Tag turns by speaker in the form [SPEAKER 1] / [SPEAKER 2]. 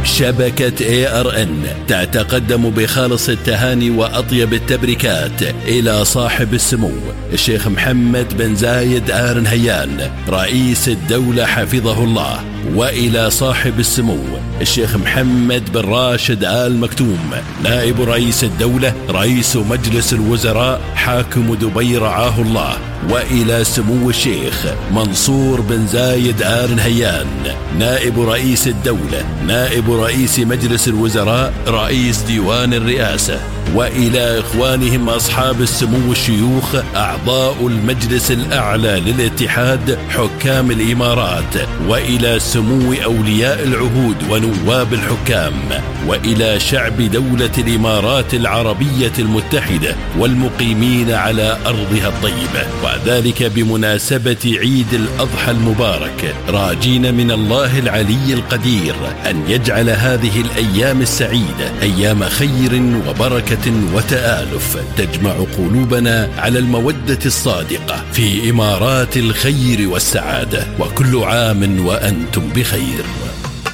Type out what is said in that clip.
[SPEAKER 1] شبكة ARN تتقدم بخالص التهاني وأطيب التبريكات إلى صاحب السمو الشيخ محمد بن زايد آل نهيان رئيس الدولة حفظه الله، وإلى صاحب السمو الشيخ محمد بن راشد آل مكتوم نائب رئيس الدولة رئيس مجلس الوزراء حاكم دبي رعاه الله، وإلى سمو الشيخ منصور بن زايد آل نهيان نائب رئيس الدولة نائب رئيس مجلس الوزراء رئيس ديوان الرئاسة، وإلى إخوانهم أصحاب السمو الشيوخ أعضاء المجلس الأعلى للاتحاد حكام الإمارات، وإلى سمو أولياء العهود ونواب الحكام، وإلى شعب دولة الإمارات العربية المتحدة والمقيمين على أرضها الطيبة، وذلك بمناسبة عيد الأضحى المبارك، راجين من الله العلي القدير أن يجعل هذه الأيام السعيدة أيام خير وبركة وتآلف تجمع قلوبنا على المودة الصادقة في إمارات الخير والسعادة، وكل عام وأنتم بخير.